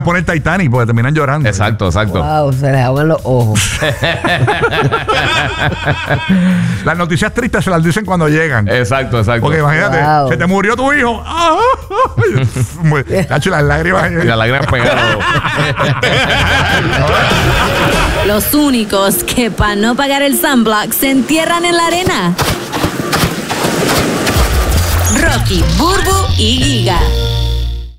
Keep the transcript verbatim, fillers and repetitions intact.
poner Titanic porque terminan llorando. Exacto, exacto. Wow, se les ahogan los ojos. Las noticias tristes se las dicen cuando llegan. Exacto, exacto. Porque imagínate, Wow. se te murió tu hijo. Nacho, las lágrimas. Y las lágrimas pegadas. Los únicos que para no pagar el sunblock se entierran en la arena. Rocky, Burbu y Giga.